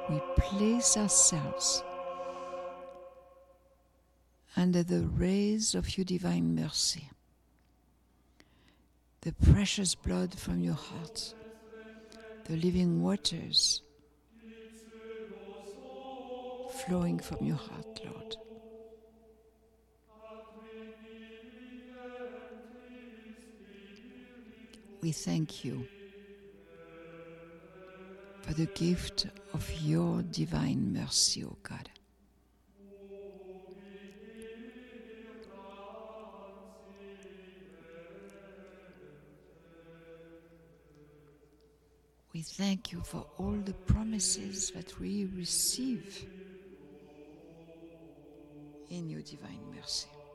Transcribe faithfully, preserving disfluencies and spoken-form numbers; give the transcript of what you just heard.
we place ourselves under the rays of your divine mercy, the precious blood from your heart, the living waters flowing from your heart, Lord. We thank you for the gift of your divine mercy, O God. We thank you for all the promises that we receive in your divine mercy.